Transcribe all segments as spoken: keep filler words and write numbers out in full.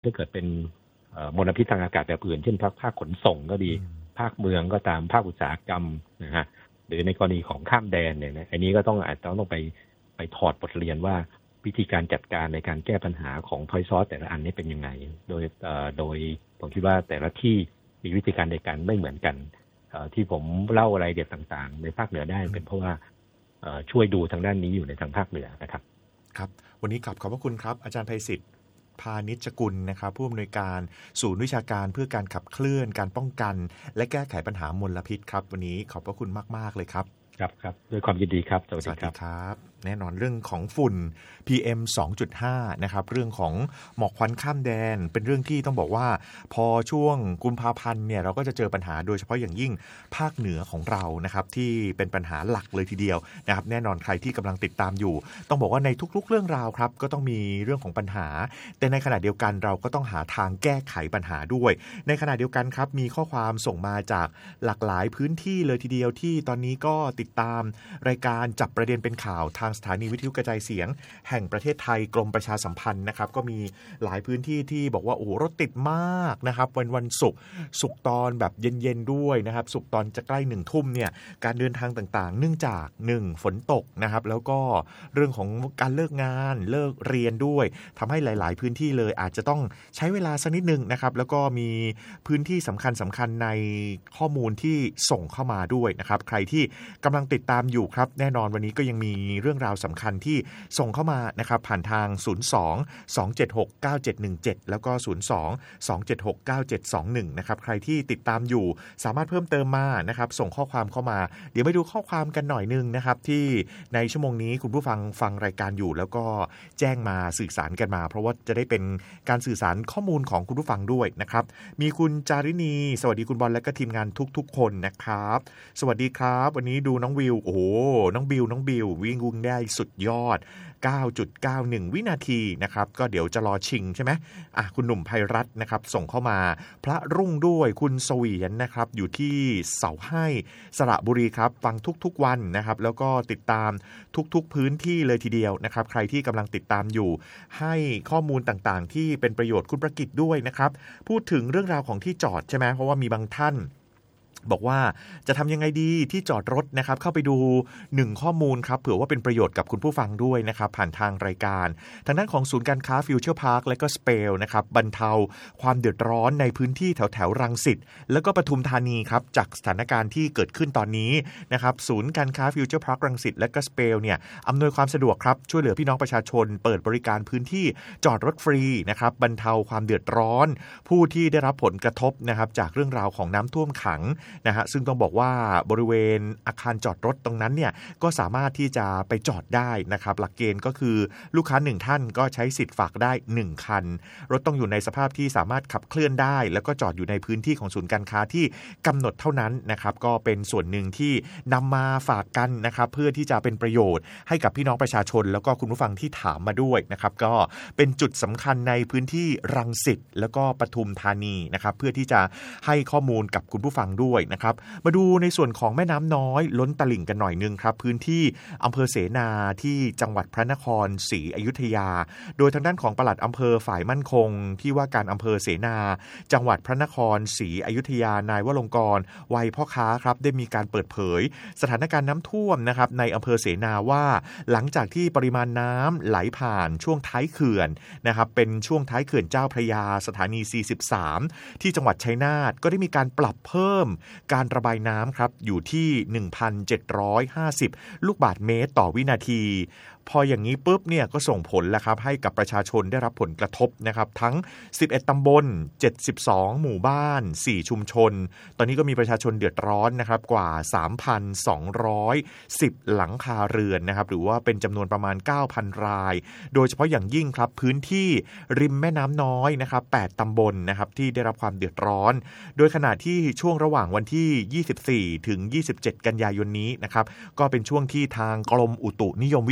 ถ้าเกิดเป็นมลพิษทางอากาศแบบอื่นเช่นภาคภาคขนส่งก็ดีภาคเมืองก็ตามภาคอุตสาหกรรมนะฮะหรือในกรณีของข้ามแดนเนี่ยนะอันนี้ก็ต้องอาจจะต้องไปไปถอดบทเรียนว่าวิธีการจัดการในการแก้ปัญหาของ point source แต่ละอันนี้เป็นยังไงโดยโดยผมคิดว่าแต่ละที่มีวิธีการในการไม่เหมือนกันที่ผมเล่ารายละเอียดต่างๆในภาคเหนือได้เป็นเพราะว่าช่วยดูทางด้านนี้อยู่ในทางภาคเหนือนะครับครับวันนี้ขอบขอบพระคุณครับอาจารย์ไพศิษฐ์พานิชกุลนะครับผู้อำนวยการศูนย์วิชาการเพื่อการขับเคลื่อนการป้องกันและแก้ไขปัญหามลพิษครับวันนี้ขอบพระคุณมากๆเลยครับครับครับด้วยความยินดีครับสวัสดีครับแน่นอนเรื่องของฝุ่น พี เอ็ม สองจุดห้า นะครับเรื่องของหมอกควันข้ามแดนเป็นเรื่องที่ต้องบอกว่าพอช่วงกุมภาพันธ์เนี่ยเราก็จะเจอปัญหาโดยเฉพาะอย่างยิ่งภาคเหนือของเรานะครับที่เป็นปัญหาหลักเลยทีเดียวนะครับแน่นอนใครที่กำลังติดตามอยู่ต้องบอกว่าในทุกๆเรื่องราวครับก็ต้องมีเรื่องของปัญหาแต่ในขณะเดียวกันเราก็ต้องหาทางแก้ไขปัญหาด้วยในขณะเดียวกันครับมีข้อความส่งมาจากหลากหลายพื้นที่เลยทีเดียวที่ตอนนี้ก็ติดตามรายการจับประเด็นเป็นข่าวทางสถานีวิทยุกระจายเสียงแห่งประเทศไทยกรมประชาสัมพันธ์นะครับก็มีหลายพื้นที่ที่บอกว่าโอ้รถติดมากนะครับวันวันศุกร์ศุกร์ตอนแบบเย็นๆด้วยนะครับศุกร์ตอนจะใกล้หนึ่งทุ่มเนี่ยการเดินทางต่างๆเนื่องจากหนึ่งฝนตกนะครับแล้วก็เรื่องของการเลิกงานเลิกเรียนด้วยทำให้หลายๆพื้นที่เลยอาจจะต้องใช้เวลาสักนิดนึงนะครับแล้วก็มีพื้นที่สำคัญสำคัญในข้อมูลที่ส่งเข้ามาด้วยนะครับใครที่กำลังติดตามอยู่ครับแน่นอนวันนี้ก็ยังมีเรื่องราวสำคัญที่ส่งเข้ามานะครับผ่านทางศูนย์ สอง สอง เจ็ด หก เก้า เจ็ด หนึ่ง เจ็ดแล้วก็ศูนย์ สอง สอง เจ็ด หก เก้า เจ็ด สอง หนึ่งนะครับใครที่ติดตามอยู่สามารถเพิ่มเติมมานะครับส่งข้อความเข้ามาเดี๋ยวไปดูข้อความกันหน่อยนึงนะครับที่ในชั่วโมงนี้คุณผู้ฟังฟังรายการอยู่แล้วก็แจ้งมาสื่อสารกันมาเพราะว่าจะได้เป็นการสื่อสารข้อมูลของคุณผู้ฟังด้วยนะครับมีคุณจารินีสวัสดีคุณบอลและก็ทีมงานทุกๆคนนะครับสวัสดีครับวันนี้ดูน้องวิวโอ้โหน้องบิวน้องบิววิ่งวิ่งได้สุดยอด เก้าจุดเก้าหนึ่ง วินาทีนะครับก็เดี๋ยวจะรอชิงใช่ไหมอ่ะคุณหนุ่มไพรัตน์นะครับส่งเข้ามาพระรุ่งด้วยคุณเสวียนนะครับอยู่ที่เสาให้สระบุรีครับฟังทุกๆวันนะครับแล้วก็ติดตามทุกๆพื้นที่เลยทีเดียวนะครับใครที่กำลังติดตามอยู่ให้ข้อมูลต่างๆที่เป็นประโยชน์คุณประกิตด้วยนะครับพูดถึงเรื่องราวของที่จอดใช่ไหมเพราะว่ามีบางท่านบอกว่าจะทำยังไงดีที่จอดรถนะครับเข้าไปดูหนึ่งข้อมูลครับเผื่อว่าเป็นประโยชน์กับคุณผู้ฟังด้วยนะครับผ่านทางรายการทางด้านของศูนย์การค้าฟิวเจอร์พาร์คและก็สเปลนะครับบรรเทาความเดือดร้อนในพื้นที่แถวแถวรังสิตแล้วก็ปทุมธานีครับจากสถานการณ์ที่เกิดขึ้นตอนนี้นะครับศูนย์การค้าฟิวเจอร์พาร์ครังสิตและก็สเปลเนี่ยอำนวยความสะดวกครับช่วยเหลือพี่น้องประชาชนเปิดบริการพื้นที่จอดรถฟรีนะครับบรรเทาความเดือดร้อนผู้ที่ได้รับผลกระทบนะครับจากเรื่องราวของน้ำท่วมขังนะฮะซึ่งต้องบอกว่าบริเวณอาคารจอดรถตรงนั้นเนี่ยก็สามารถที่จะไปจอดได้นะครับหลักเกณฑ์ก็คือลูกค้าหนึ่งท่านก็ใช้สิทธิ์ฝากได้หนึ่งคันรถต้องอยู่ในสภาพที่สามารถขับเคลื่อนได้แล้วก็จอดอยู่ในพื้นที่ของศูนย์การค้าที่กำหนดเท่านั้นนะครับก็เป็นส่วนหนึ่งที่นำมาฝากกันนะครับเพื่อที่จะเป็นประโยชน์ให้กับพี่น้องประชาชนแล้วก็คุณผู้ฟังที่ถามมาด้วยนะครับก็เป็นจุดสำคัญในพื้นที่รังสิตแล้วก็ปทุมธานีนะครับเพื่อที่จะให้ข้อมูลกับคุณผู้ฟังด้วยนะครับมาดูในส่วนของแม่น้ำน้อยล้นตลิ่งกันหน่อยนึงครับพื้นที่อำเภอเสนาที่จังหวัดพระนครศรีอยุธยาโดยทางด้านของปลัดอำเภอฝ่ายมั่นคงที่ว่าการอำเภอเสนาจังหวัดพระนครศรีอยุธยานายวลงกรณ์วัยพ่อค้าครับได้มีการเปิดเผยสถานการณ์น้ำท่วมนะครับในอำเภอเสนาว่าหลังจากที่ปริมาณน้ำไหลผ่านช่วงท้ายเขื่อนนะครับเป็นช่วงท้ายเขื่อนเจ้าพระยาสถานีสี่สิบสามที่จังหวัดชัยนาทก็ได้มีการปรับเพิ่มการระบายน้ำครับอยู่ที่ หนึ่งพันเจ็ดร้อยห้าสิบ ลูกบาศก์เมตรต่อวินาทีพออย่างนี้ปุ๊บเนี่ยก็ส่งผลแล้วครับให้กับประชาชนได้รับผลกระทบนะครับทั้งสิบเอ็ดตำบลเจ็ดสิบสองหมู่บ้านสี่ชุมชนตอนนี้ก็มีประชาชนเดือดร้อนนะครับกว่า สามพันสองร้อยสิบ หลังคาเรือนนะครับหรือว่าเป็นจำนวนประมาณ เก้าพัน รายโดยเฉพาะอย่างยิ่งครับพื้นที่ริมแม่น้ำน้อยนะครับแปดตำบลนะครับที่ได้รับความเดือดร้อนโดยขณะที่ช่วงระหว่างวันที่ยี่สิบสี่ถึงยี่สิบเจ็ดกันยายนนี้นะครับก็เป็นช่วงที่ทางกรมอุตุนิยมวิทยา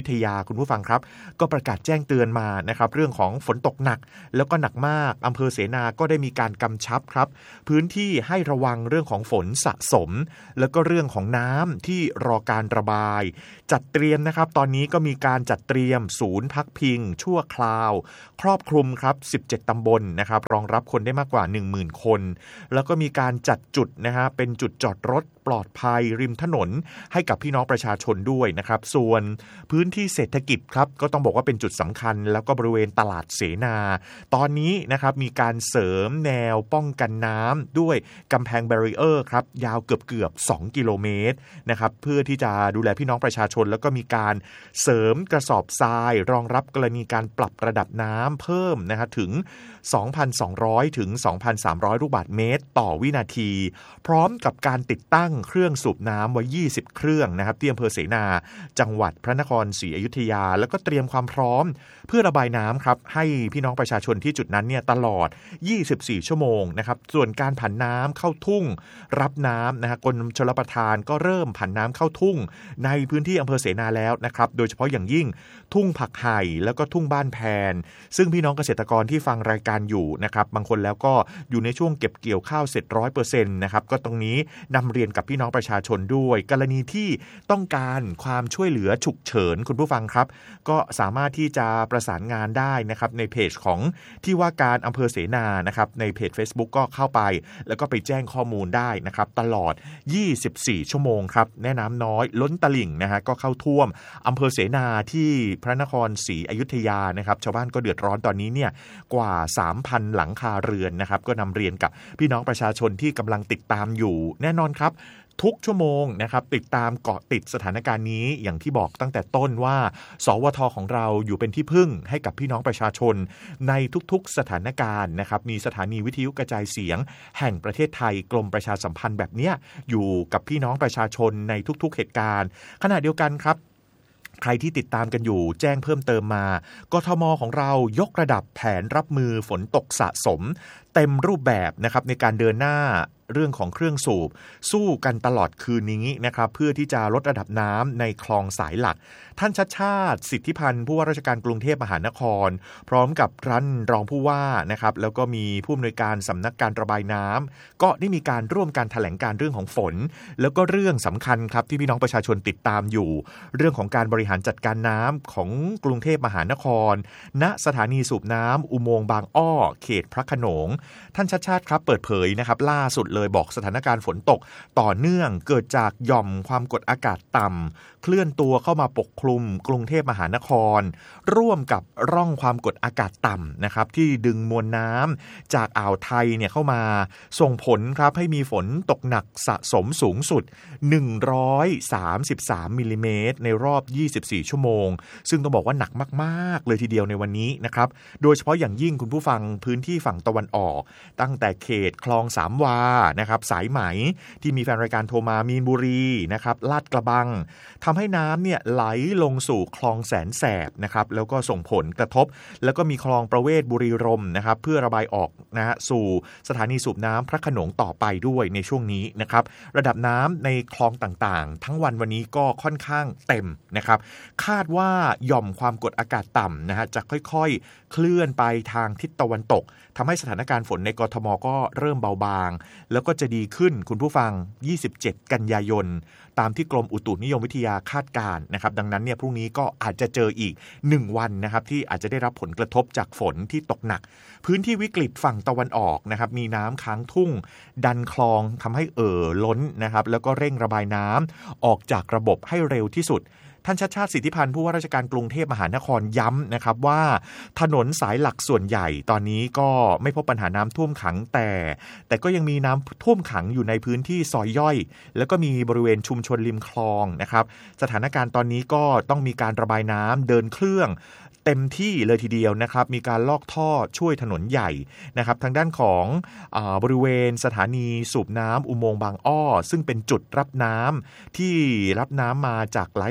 คุณผู้ฟังครับก็ประกาศแจ้งเตือนมานะครับเรื่องของฝนตกหนักแล้วก็หนักมากอำเภอเสนาก็ได้มีการกำชับครับพื้นที่ให้ระวังเรื่องของฝนสะสมแล้วก็เรื่องของน้ำที่รอการระบายจัดเตรียมนะครับตอนนี้ก็มีการจัดเตรียมศูนย์พักพิงชั่วคราวครอบคลุมครับสิบเจ็ดตำบลนะครับรองรับคนได้มากกว่า หนึ่งหมื่น คนแล้วก็มีการจัดจุดนะฮะเป็นจุดจอดรถปลอดภัยริมถนนให้กับพี่น้องประชาชนด้วยนะครับส่วนพื้นที่เศรษฐกิจครับก็ต้องบอกว่าเป็นจุดสำคัญแล้วก็บริเวณตลาดเสนาตอนนี้นะครับมีการเสริมแนวป้องกันน้ำด้วยกำแพงแบรีเออร์ครับยาวเกือบเกือบสองกิโลเมตรนะครับเพื่อที่จะดูแลพี่น้องประชาชนแล้วก็มีการเสริมกระสอบทรายรองรับกรณีการปรับระดับน้ำเพิ่มนะครับถึง สองพันสองร้อย ถึง สองพันสามร้อย ลูกบาศก์เมตรต่อวินาทีพร้อมกับการติดตั้งเครื่องสูบน้ำไว้ยี่สิบเครื่องนะครับที่อำเภอเสนาจังหวัดพระนครศรีอยุธยาแล้วก็เตรียมความพร้อมเพื่อระบายน้ำครับให้พี่น้องประชาชนที่จุดนั้นเนี่ยตลอดยี่สิบสี่ชั่วโมงนะครับส่วนการผันน้ำเข้าทุ่งรับน้ำนะฮะกรมชลประทานก็เริ่มผันน้ำเข้าทุ่งในพื้นที่อำเภอเสนาแล้วนะครับโดยเฉพาะอย่างยิ่งทุ่งผักไห่แล้วก็ทุ่งบ้านแพนซึ่งพี่น้องเกษตรกรที่ฟังรายการอยู่นะครับบางคนแล้วก็อยู่ในช่วงเก็บเกี่ยวข้าวเสร็จ ร้อยเปอร์เซ็นต์ นะครับก็ตรงนี้นำเรียนกับพี่น้องประชาชนด้วยกรณีที่ต้องการความช่วยเหลือฉุกเฉินคุณผู้ฟังครับก็สามารถที่จะประสานงานได้นะครับในเพจของที่ว่าการอำเภอเสนานะครับในเพจ Facebook ก็เข้าไปแล้วก็ไปแจ้งข้อมูลได้นะครับตลอดยี่สิบสี่ชั่วโมงครับแม่น้ำน้อยล้นตลิ่งนะฮะก็เข้าท่วมอำเภอเสนาที่พระนครศรีอยุธยานะครับชาวบ้านก็เดือดร้อนตอนนี้เนี่ยกว่า สามพัน หลังคาเรือนนะครับก็นำเรียนกับพี่น้องประชาชนที่กำลังติดตามอยู่แน่นอนครับทุกชั่วโมงนะครับติดตามเกาะติดสถานการณ์นี้อย่างที่บอกตั้งแต่ต้นว่าสวทของเราอยู่เป็นที่พึ่งให้กับพี่น้องประชาชนในทุกๆสถานการณ์นะครับมีสถานีวิทยุกระจายเสียงแห่งประเทศไทยกรมประชาสัมพันธ์แบบนี้อยู่กับพี่น้องประชาชนในทุกๆเหตุการณ์ขณะเดียวกันครับใครที่ติดตามกันอยู่แจ้งเพิ่มเติมมากทม.ของเรายกระดับแผนรับมือฝนตกสะสมเต็มรูปแบบนะครับในการเดินหน้าเรื่องของเครื่องสูบสู้กันตลอดคืนนี้นะครับเพื่อที่จะลดระดับน้ำในคลองสายหลักท่านชัชชาติสิทธิพันธ์ผู้ว่าราชการกรุงเทพมหานครพร้อมกับท่านรองผู้ว่านะครับแล้วก็มีผู้อำนวยการสำนักการระบายน้ำก็ได้มีการร่วมกันแถลงการเรื่องของฝนแล้วก็เรื่องสำคัญครับที่พี่น้องประชาชนติดตามอยู่เรื่องของการบริหารจัดการน้ำของกรุงเทพมหานครณสถานีสูบน้ำอุโมงค์บางอ้อเขตพระโขนงท่านชัชชาติครับเปิดเผยนะครับล่าสุดเลยบอกสถานการณ์ฝนตกต่อเนื่องเกิดจากหย่อมความกดอากาศต่ำเคลื่อนตัวเข้ามาปกคลุมกรุงเทพมหานครร่วมกับร่องความกดอากาศต่ำนะครับที่ดึงมวลน้ำจากอ่าวไทยเนี่ยเข้ามาส่งผลครับให้มีฝนตกหนักสะสมสูงสุดหนึ่งร้อยสามสิบสามมิลลิเมตรในรอบยี่สิบสี่ชั่วโมงซึ่งต้องบอกว่าหนักมากๆเลยทีเดียวในวันนี้นะครับโดยเฉพาะอย่างยิ่งคุณผู้ฟังพื้นที่ฝั่งตะวันออกตั้งแต่เขตคลองสามวานะครับสายไหมที่มีแฟนรายการโทรมามีนบุรีนะครับลาดกระบังทำให้น้ำเนี่ยไหลลงสู่คลองแสนแสบนะครับแล้วก็ส่งผลกระทบแล้วก็มีคลองประเวศบุรีรมย์นะครับเพื่อระบายออกนะฮะสู่สถานีสูบน้ำพระโขนงต่อไปด้วยในช่วงนี้นะครับระดับน้ำในคลองต่างๆทั้งวันวันนี้ก็ค่อนข้างเต็มนะครับคาดว่าหย่อมความกดอากาศต่ำนะฮะจะค่อยๆเคลื่อนไปทางทิศตะวันตกทำให้สถานการณ์ฝนในกทมก็เริ่มเบาบางแล้วก็จะดีขึ้นคุณผู้ฟังยี่สิบเจ็ดกันยายนตามที่กรมอุตุนิยมวิทยาคาดการณ์นะครับดังนั้นเนี่ยพรุ่งนี้ก็อาจจะเจออีกหนึ่งวันนะครับที่อาจจะได้รับผลกระทบจากฝนที่ตกหนักพื้นที่วิกฤตฝั่งตะวันออกนะครับมีน้ำค้างทุ่งดันคลองทำให้เอ่อล้นนะครับแล้วก็เร่งระบายน้ำออกจากระบบให้เร็วที่สุดท่านชัชชาติสิทธิพันธ์ผู้ว่าราชการกรุงเทพมหานครย้ำนะครับว่าถนนสายหลักส่วนใหญ่ตอนนี้ก็ไม่พบปัญหาน้ำท่วมขังแต่แต่ก็ยังมีน้ำท่วมขังอยู่ในพื้นที่ซอยย่อยแล้วก็มีบริเวณชุมชนริมคลองนะครับสถานการณ์ตอนนี้ก็ต้องมีการระบายน้ำเดินเครื่องเต็มที่เลยทีเดียวนะครับมีการลอกท่อช่วยถนนใหญ่นะครับทางด้านของอ่าบริเวณสถานีสูบน้ำอุโมงค์บางอ้อซึ่งเป็นจุดรับน้ำที่รับน้ำมาจากหลายๆ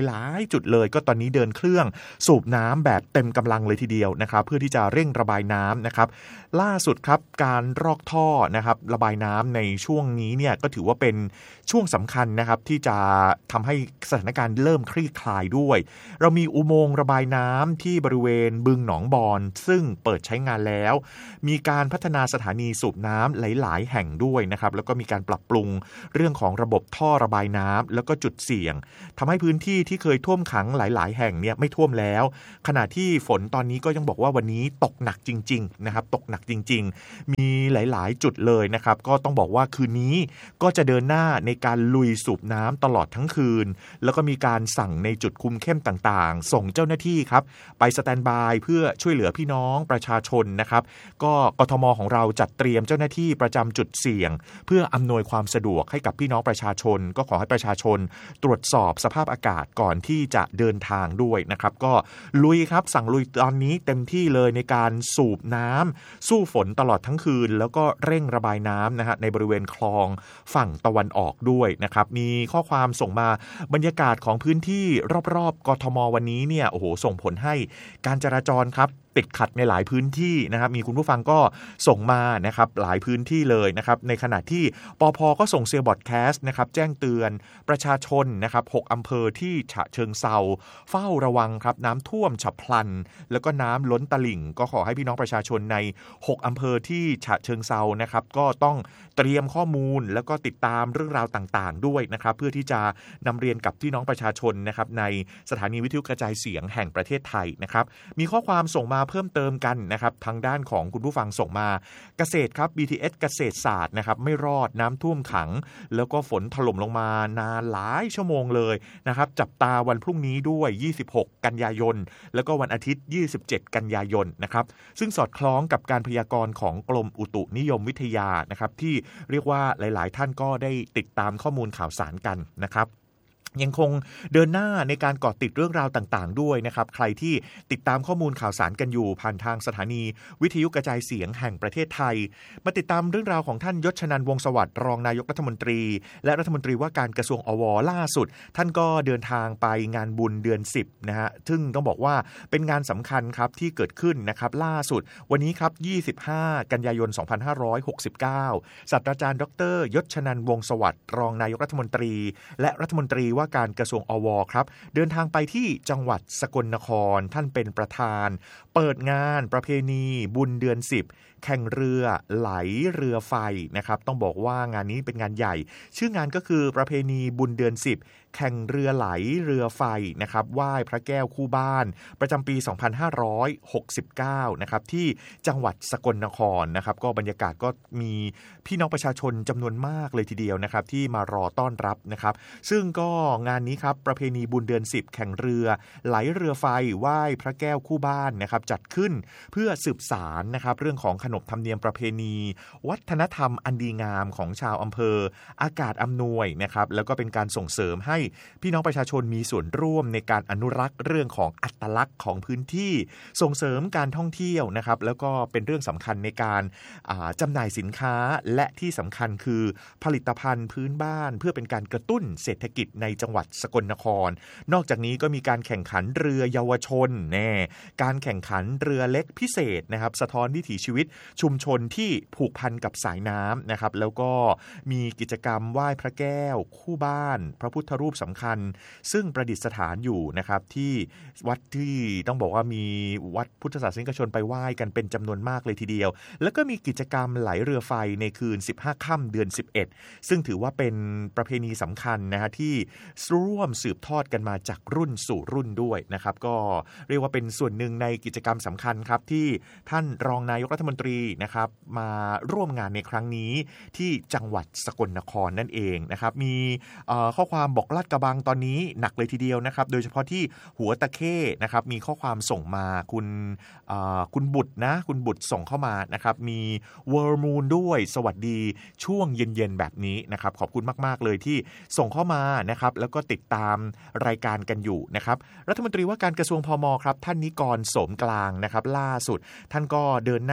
จุดเลยก็ตอนนี้เดินเครื่องสูบน้ำแบบเต็มกำลังเลยทีเดียวนะครับเพื่อที่จะเร่งระบายน้ำนะครับล่าสุดครับการรอกท่อนะครับระบายน้ำในช่วงนี้เนี่ยก็ถือว่าเป็นช่วงสำคัญนะครับที่จะทำให้สถานการณ์เริ่มคลี่คลายด้วยเรามีอุโมงค์ระบายน้ำที่บริเวณบึงหนองบอนซึ่งเปิดใช้งานแล้วมีการพัฒนาสถานีสูบน้ำหลายๆแห่งด้วยนะครับแล้วก็มีการปรับปรุงเรื่องของระบบท่อระบายน้ำแล้วก็จุดเสี่ยงทำให้พื้นที่ที่เคยท่วมขังหลายๆแห่งเนี่ยไม่ท่วมแล้วขณะที่ฝนตอนนี้ก็ยังบอกว่าวันนี้ตกหนักจริงๆนะครับตกหนักจริงๆมีหลายๆจุดเลยนะครับก็ต้องบอกว่าคืนนี้ก็จะเดินหน้าในการลุยสูบน้ำตลอดทั้งคืนแล้วก็มีการสั่งในจุดคุมเข้มต่างๆส่งเจ้าหน้าที่ครับไปสแตนบายเพื่อช่วยเหลือพี่น้องประชาชนนะครับก็กทม.ของเราจัดเตรียมเจ้าหน้าที่ประจำจุดเสี่ยงเพื่ออำนวยความสะดวกให้กับพี่น้องประชาชนก็ขอให้ประชาชนตรวจสอบสภาพอากาศก่อนที่จะเดินทางด้วยนะครับก็ลุยครับสั่งลุยตอนนี้เต็มที่เลยในการสูบน้ำสู้ฝนตลอดทั้งคืนแล้วก็เร่งระบายน้ำนะฮะในบริเวณคลองฝั่งตะวันออกด้วยนะครับมีข้อความส่งมาบรรยากาศของพื้นที่รอบๆกทม.วันนี้เนี่ยโอ้โหส่งผลให้การจราจรครับติดขัดในหลายพื้นที่นะครับมีคุณผู้ฟังก็ส่งมานะครับหลายพื้นที่เลยนะครับในขณะที่ปภ.ก็ส่งเซลล์บอดแคสต์นะครับแจ้งเตือนประชาชนนะครับหกอำเภอที่ฉะเชิงเทราเฝ้าระวังครับน้ำท่วมฉับพลันแล้วก็น้ำล้นตลิ่งก็ขอให้พี่น้องประชาชนในหกอำเภอที่ฉะเชิงเทรานะครับก็ต้องเตรียมข้อมูลแล้วก็ติดตามเรื่องราวต่างๆด้วยนะครับเพื่อที่จะนำเรียนกับพี่น้องประชาชนนะครับในสถานีวิทยุกระจายเสียงแห่งประเทศไทยนะครับมีข้อความส่งมาเพิ่มเติมกันนะครับทางด้านของคุณผู้ฟังส่งมาเกษตรครับ บี ที เอส เกษตรศาสตร์นะครับไม่รอดน้ำท่วมขังแล้วก็ฝนถล่มลงมานานหลายชั่วโมงเลยนะครับจับตาวันพรุ่งนี้ด้วยยี่สิบหกกันยายนแล้วก็วันอาทิตย์ยี่สิบเจ็ดกันยายนนะครับซึ่งสอดคล้องกับการพยากรณ์ของกรมอุตุนิยมวิทยานะครับที่เรียกว่าหลายๆท่านก็ได้ติดตามข้อมูลข่าวสารกันนะครับยังคงเดินหน้าในการเกาะติดเรื่องราวต่างๆด้วยนะครับใครที่ติดตามข้อมูลข่าวสารกันอยู่ผ่านทางสถานีวิทยุกระจายเสียงแห่งประเทศไทยมาติดตามเรื่องราวของท่านยศชนันท์วงศ์สวัสดิ์รองนายกรัฐมนตรีและรัฐมนตรีว่าการกระทรวงอวล่าสุดท่านก็เดินทางไปงานบุญเดือนสิบนะฮะซึ่งต้องบอกว่าเป็นงานสำคัญครับที่เกิดขึ้นนะครับล่าสุดวันนี้ครับยี่สิบห้ากันยายนสองพันห้าร้อยหกสิบเก้าศาสตราจารย์ดรยศชนันท์วงศ์สวัสดิ์รองนายกรัฐมนตรีและรัฐมนตรีว่าการกระทรวงอวครับเดินทางไปที่จังหวัดสกลนครท่านเป็นประธานเปิดงานประเพณีบุญเดือนสิบแข่งเรือไหลเรือไฟนะครับต้องบอกว่างานนี้เป็นงานใหญ่ชื่องานก็คือประเพณีบุญเดือนสิบแข่งเรือไหลเรือไฟนะครับไหว้พระแก้วคู่บ้านประจำปีสองพันห้าร้อยหกสิบเก้านะครับที่จังหวัดสกลนครนะครับก็บรรยากาศก็มีพี่น้องประชาชนจำนวนมากเลยทีเดียวนะครับที่มารอต้อนรับนะครับซึ่งก็งานนี้ครับประเพณีบุญเดือนสิบแข่งเรือไหลเรือไฟไหว้พระแก้วคู่บ้านนะครับจัดขึ้นเพื่อสืบสานนะครับเรื่องของขนบธรรมเนียมประเพณีวัฒนธรรมอันดีงามของชาวอำเภออากาศอำนวยนะครับแล้วก็เป็นการส่งเสริมให้พี่น้องประชาชนมีส่วนร่วมในการอนุรักษ์เรื่องของอัตลักษณ์ของพื้นที่ส่งเสริมการท่องเที่ยวนะครับแล้วก็เป็นเรื่องสำคัญในการจำหน่ายสินค้าและที่สำคัญคือผลิตภัณฑ์พื้นบ้านเพื่อเป็นการกระตุ้นเศรษฐกิจในจังหวัดสกลนครนอกจากนี้ก็มีการแข่งขันเรือเยาวชนแน่การแข่งขันเรือเล็กพิเศษนะครับสะท้อนวิถีชีวิตชุมชนที่ผูกพันกับสายน้ำนะครับแล้วก็มีกิจกรรมไหว้พระแก้วคู่บ้านพระพุทธรูปสำคัญซึ่งประดิษฐานอยู่นะครับที่วัดที่ต้องบอกว่ามีวัดพุทธศาสนิกชนไปไหว้กันเป็นจำนวนมากเลยทีเดียวแล้วก็มีกิจกรรมไหลเรือไฟในคืนสิบห้าค่ำเดือนสิบเอ็ดซึ่งถือว่าเป็นประเพณีสำคัญนะฮะที่ร่วมสืบทอดกันมาจากรุ่นสู่รุ่นด้วยนะครับก็เรียกว่าเป็นส่วนหนึ่งในกิจกรรมสำคัญครับที่ท่านรองนายกรัฐมนตรีนะครับมาร่วมงานในครั้งนี้ที่จังหวัดสกลนครนั่นเองนะครับมีข้อความบอกลาดกระบังตอนนี้หนักเลยทีเดียวนะครับโดยเฉพาะที่หัวตะเข้นะครับมีข้อความส่งมาคุณคุณบุตรนะคุณบุตรส่งเข้ามานะครับมีเวอร์มูนด้วยสวัสดีช่วงเย็นๆแบบนี้นะครับขอบคุณมากๆเลยที่ส่งเข้ามานะครับแล้วก็ติดตามรายการกันอยู่นะครับรัฐมนตรีว่าการกระทรวงพมครับท่านนิกรโสมกลางนะครับล่าสุดท่านก็เดินหน้าใน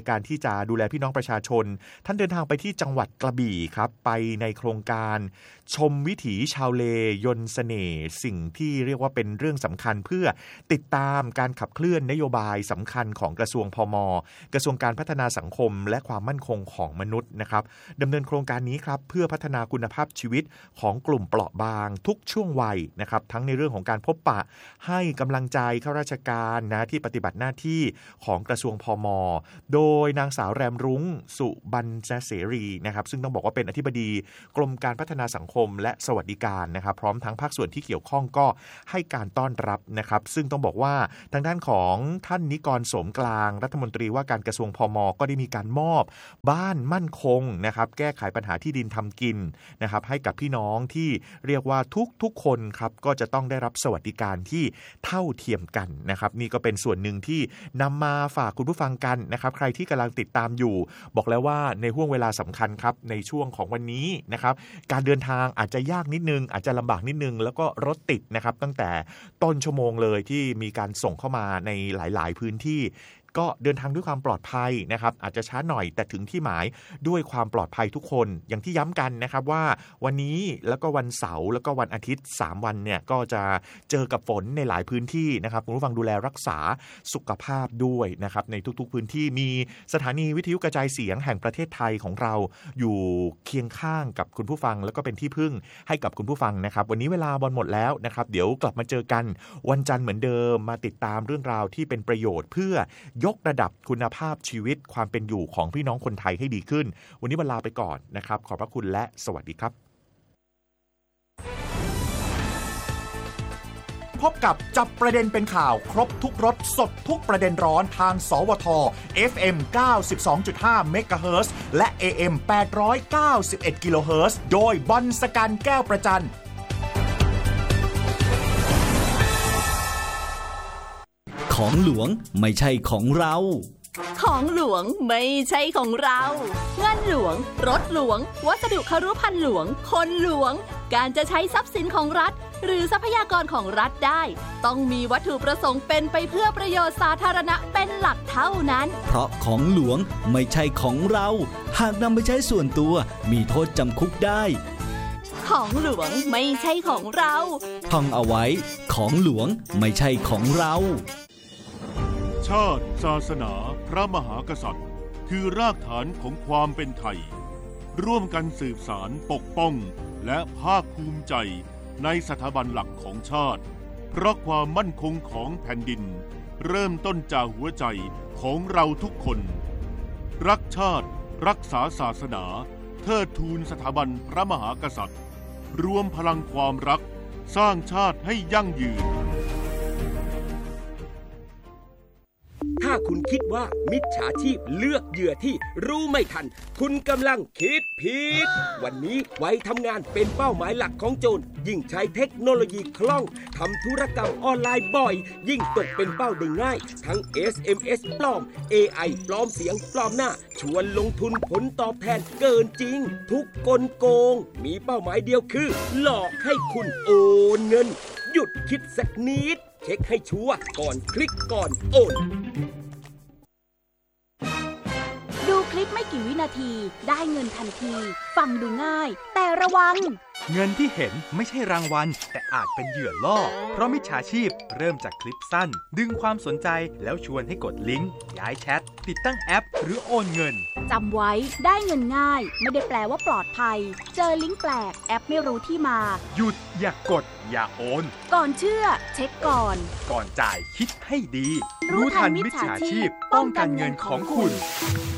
การที่จะดูแลพี่น้องประชาชนท่านเดินทางไปที่จังหวัดกระบี่ครับไปในโครงการชมวิถีชาวเลยนเสน่ห์สิ่งที่เรียกว่าเป็นเรื่องสำคัญเพื่อติดตามการขับเคลื่อนนโยบายสำคัญของกระทรวงพม.กระทรวงการพัฒนาสังคมและความมั่นคงของมนุษย์นะครับดำเนินโครงการนี้ครับเพื่อพัฒนาคุณภาพชีวิตของกลุ่มเปราะบางทุกช่วงวัยนะครับทั้งในเรื่องของการพบปะให้กำลังใจข้าราชการนะที่ปฏิบัติหน้าที่ของกระทรวงพม.โดยนางสาวแรมรุ้งสุบรรณเสรีนะครับซึ่งต้องบอกว่าเป็นอธิบดีกรมการพัฒนาสังคมและสวัสดิการนะครับพร้อมทั้งภาคส่วนที่เกี่ยวข้องก็ให้การต้อนรับนะครับซึ่งต้องบอกว่าทางด้านของท่านนิกรโสมกลางรัฐมนตรีว่าการกระทรวงพม.ก็ได้มีการมอบบ้านมั่นคงนะครับแก้ไขปัญหาที่ดินทำกินนะครับให้กับพี่น้องที่เรียกว่าทุกๆคนครับก็จะต้องได้รับสวัสดิการที่เท่าเทียมกันนะครับนี่ก็เป็นส่วนหนึ่งที่นำมาฝากคุณผู้ฟังกันนะครับใครที่กำลังติดตามอยู่บอกแล้วว่าในห่วงเวลาสำคัญครับในช่วงของวันนี้นะครับการเดินทางอาจจะยากนิดนึงอาจจะลำบากนิดนึงแล้วก็รถติดนะครับตั้งแต่ต้นชั่วโมงเลยที่มีการส่งเข้ามาในหลายๆพื้นที่ก็เดินทางด้วยความปลอดภัยนะครับอาจจะช้าหน่อยแต่ถึงที่หมายด้วยความปลอดภัยทุกคนอย่างที่ย้ำกันนะครับว่าวันนี้แล้วก็วันเสาร์แล้วก็วันอาทิตย์สามวันเนี่ยก็จะเจอกับฝนในหลายพื้นที่นะครับคุณผู้ฟังดูแลรักษาสุขภาพด้วยนะครับในทุกๆพื้นที่มีสถานีวิทยุกระจายเสียงแห่งประเทศไทยของเราอยู่เคียงข้างกับคุณผู้ฟังแล้วก็เป็นที่พึ่งให้กับคุณผู้ฟังนะครับวันนี้เวลาบอลหมดแล้วนะครับเดี๋ยวกลับมาเจอกันวันจันทร์เหมือนเดิมมาติดตามเรื่องราวที่เป็นประโยชน์เพื่อยกระดับคุณภาพชีวิตความเป็นอยู่ของพี่น้องคนไทยให้ดีขึ้นวันนี้เวลาไปก่อนนะครับขอบพระคุณและสวัสดีครับพบกับจับประเด็นเป็นข่าวครบทุกรสสดทุกประเด็นร้อนทางสวท เอฟ เอ็ม เก้าสิบสองจุดห้า เมกะเฮิรตซ์และ เอ เอ็ม แปดร้อยเก้าสิบเอ็ด กิโลเฮิรตซ์โดยบอลสกันแก้วประจันของหลวงไม่ใช่ของเราของหลวงไม่ใช่ของเราเงินหลวงรถหลวงวัสดุครุภัณฑ์หลวงคนหลวงการจะใช้ทรัพย์สินของรัฐหรือทรัพยากรของรัฐได้ต้องมีวัตถุประสงค์เป็นไปเพื่อประโยชน์สาธารณะเป็นหลักเท่านั้นเพราะของหลวงไม่ใช่ของเราหากนำไปใช้ส่วนตัวมีโทษจำคุกได้ของหลวงไม่ใช่ของเราท่องเอาไว้ของหลวงไม่ใช่ของเราชาติศาสนาพระมหากษัตริย์คือรากฐานของความเป็นไทยร่วมกันสืบสานปกป้องและภาคภูมิใจในสถาบันหลักของชาติเพราะความมั่นคงของแผ่นดินเริ่มต้นจากหัวใจของเราทุกคนรักชาติรักษาศาสนาเทิดทูนสถาบันพระมหากษัตริย์รวมพลังความรักสร้างชาติให้ยั่งยืนถ้าคุณคิดว่ามิจฉาชีพเลือกเหยื่อที่รู้ไม่ทันคุณกำลังคิดผิดวันนี้วัยทำงานเป็นเป้าหมายหลักของโจรยิ่งใช้เทคโนโลยีคล่องทำธุรกรรมออนไลน์บ่อยยิ่งตกเป็นเป้าได้ง่ายทั้ง เอส เอ็ม เอส ปลอม เอ ไอ ปลอมเสียงปลอมหน้าชวนลงทุนผลตอบแทนเกินจริงทุกกลโกงมีเป้าหมายเดียวคือหลอกให้คุณโอนเงินหยุดคิดสักนิดเช็คให้ชัวร์ก่อนคลิกก่อนโอนดูคลิปไม่กี่วินาทีได้เงินทันทีฟังดูง่ายแต่ระวังเงินที่เห็นไม่ใช่รางวัลแต่อาจเป็นเหยื่อล่อเพราะมิจฉาชีพเริ่มจากคลิปสั้นดึงความสนใจแล้วชวนให้กดลิงก์ย้ายแชทติดตั้งแอปหรือโอนเงินจำไว้ได้เงินง่ายไม่ได้แปลว่าปลอดภัยเจอลิงก์แปลกแอปไม่รู้ที่มาหยุดอย่ากดอย่าโอนก่อนเชื่อเช็คก่อนก่อนจ่ายคิดให้ดีรู้ทันมิจฉาชีพป้องกันเงินของคุณ